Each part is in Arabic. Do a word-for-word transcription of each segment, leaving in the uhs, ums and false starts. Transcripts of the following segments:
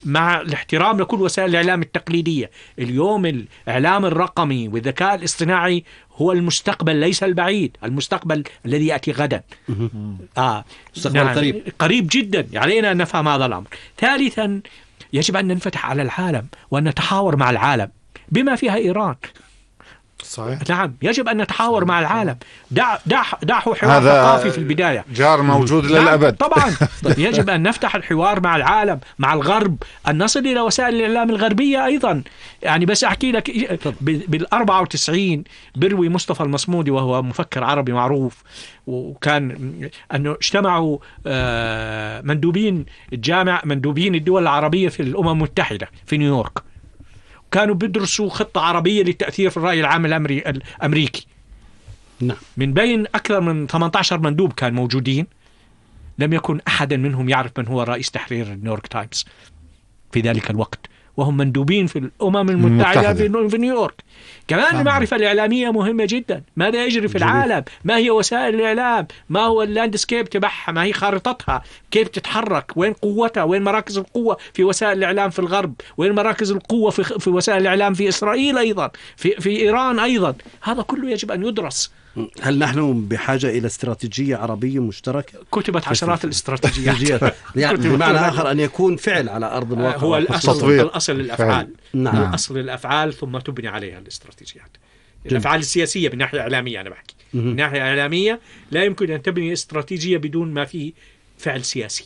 مع الاحترام لكل وسائل الإعلام التقليدية. اليوم الإعلام الرقمي والذكاء الاصطناعي هو المستقبل ليس البعيد، المستقبل الذي يأتي غدا. آه مستقبل قريب قريب جدا، علينا أن نفهم هذا الأمر. ثالثا يجب أن ننفتح على العالم وأن نتحاور مع العالم بما فيها إيران. صحيح. نعم، يجب أن نتحاور مع العالم. دع دع دعه حوار ثقافي في البداية، جار موجود للأبد. طبعا يجب أن نفتح الحوار مع العالم، مع الغرب، أن نصل إلى وسائل الإعلام الغربية أيضا. يعني بس أحكي لك بالأربعة وتسعين بروي مصطفى المصمودي وهو مفكر عربي معروف، وكان أنه اجتمعوا مندوبين الجامعة مندوبين الدول العربية في الأمم المتحدة في نيويورك، كانوا بيدرسوا خطة عربية للتأثير في الرأي العام الأمريكي. نعم. من بين أكثر من ثمانية عشر مندوب كان موجودين، لم يكن أحدا منهم يعرف من هو رئيس تحرير نيويورك تايمز في ذلك الوقت، وهم مندوبين في الأمم المتحدة في نيويورك. كمان المعرفة الإعلامية مهمة جدا. ماذا يجري في العالم؟ ما هي وسائل الإعلام؟ ما هو اللاندسكيب تبعها؟ ما هي خارطتها؟ كيف تتحرك؟ وين قوتها؟ وين مراكز القوة في وسائل الإعلام في الغرب؟ وين مراكز القوة في, في وسائل الإعلام في إسرائيل أيضا، في, في إيران أيضا؟ هذا كله يجب أن يدرس. هل نحن بحاجة إلى استراتيجية عربية مشتركة؟ كتبت عشرات الاستراتيجيات. يعني بمعنى آخر أن يكون فعل على أرض الواقع. هو الأصل, الأصل الأفعال. نعم. الأصل الأفعال ثم تبني عليها الاستراتيجيات. الأفعال السياسية من ناحية إعلامية، أنا بحكي من ناحية إعلامية لا يمكن أن تبني استراتيجية بدون ما فيه فعل سياسي.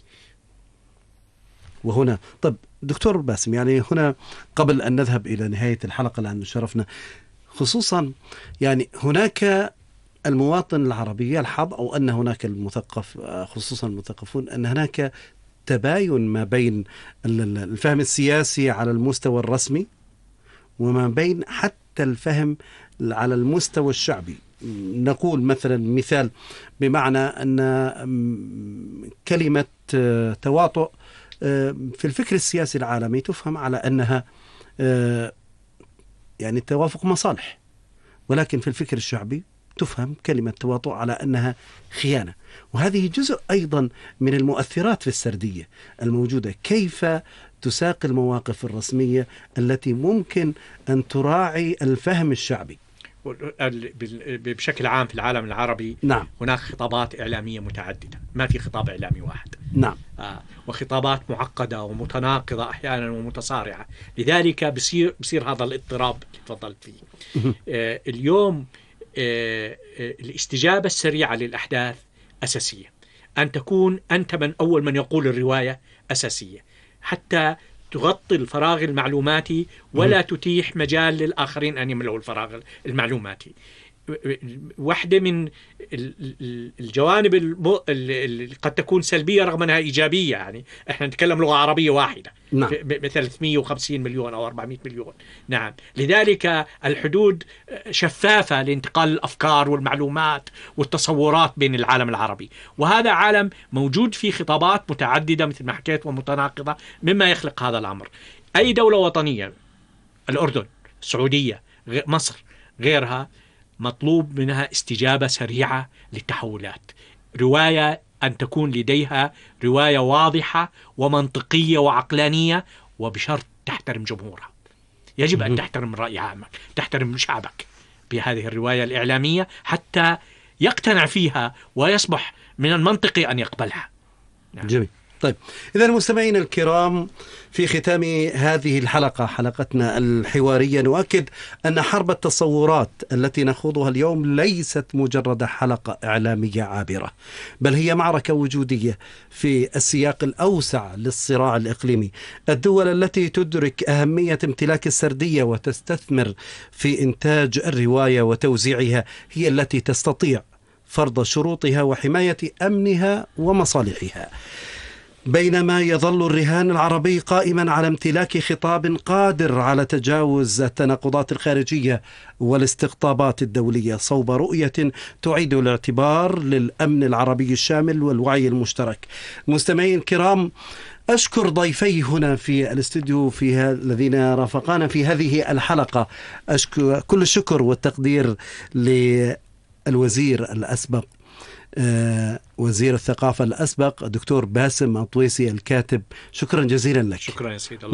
وهنا طب دكتور باسم، يعني هنا قبل أن نذهب إلى نهاية الحلقة لأن شرفنا خصوصا، يعني هناك المواطن العربي يلحظ أو أن هناك المثقف خصوصا المثقفون أن هناك تباين ما بين الفهم السياسي على المستوى الرسمي وما بين حتى الفهم على المستوى الشعبي. نقول مثلا مثال بمعنى أن كلمة تواطؤ في الفكر السياسي العالمي تفهم على أنها يعني توافق مصالح، ولكن في الفكر الشعبي تفهم كلمة تواطؤ على أنها خيانة. وهذه جزء أيضا من المؤثرات في السردية الموجودة. كيف تساق المواقف الرسمية التي ممكن أن تراعي الفهم الشعبي؟ بشكل عام في العالم العربي نعم. هناك خطابات إعلامية متعددة، ما في خطاب إعلامي واحد. نعم. آه وخطابات معقدة ومتناقضة أحيانا ومتصارعة، لذلك بصير بصير هذا الاضطراب اللي تفضلت فيه. آه اليوم آه آه الاستجابة السريعة للأحداث أساسية، أن تكون أنت من أول من يقول الرواية أساسية حتى تغطي الفراغ المعلوماتي ولا تتيح مجال للآخرين أن يملؤوا الفراغ المعلوماتي. واحدة من الجوانب اللي قد تكون سلبية رغم أنها إيجابية، يعني إحنا نتكلم لغة عربية واحدة. نعم. ب ثلاثمئة وخمسين مليون أو أربعمئة مليون. نعم. لذلك الحدود شفافة لانتقال الأفكار والمعلومات والتصورات بين العالم العربي، وهذا عالم موجود فيه خطابات متعددة مثل ما حكيت ومتناقضة، مما يخلق هذا الأمر. أي دولة وطنية، الأردن، السعودية، مصر، غيرها، مطلوب منها استجابة سريعة للتحولات، رواية أن تكون لديها رواية واضحة ومنطقية وعقلانية، وبشرط تحترم جمهورها. يجب أن تحترم رأي عامك، تحترم شعبك بهذه الرواية الإعلامية حتى يقتنع فيها ويصبح من المنطقي أن يقبلها. نعم. جميل. طيب إذا مستمعين الكرام، في ختام هذه الحلقة، حلقتنا الحوارية، نؤكد أن حرب التصورات التي نخوضها اليوم ليست مجرد حلقة إعلامية عابرة، بل هي معركة وجودية في السياق الأوسع للصراع الإقليمي. الدول التي تدرك أهمية امتلاك السردية وتستثمر في إنتاج الرواية وتوزيعها هي التي تستطيع فرض شروطها وحماية أمنها ومصالحها، بينما يظل الرهان العربي قائما على امتلاك خطاب قادر على تجاوز التناقضات الخارجية والاستقطابات الدولية صوب رؤية تعيد الاعتبار للأمن العربي الشامل والوعي المشترك. مستمعين الكرام، أشكر ضيفي هنا في الاستوديو في الذين رافقانا في هذه الحلقة. أشكر كل الشكر والتقدير للوزير الأسبق وزير الثقافة الأسبق الدكتور باسم الطويسي الكاتب. شكرا جزيلا لك. شكرا يا سيد الله.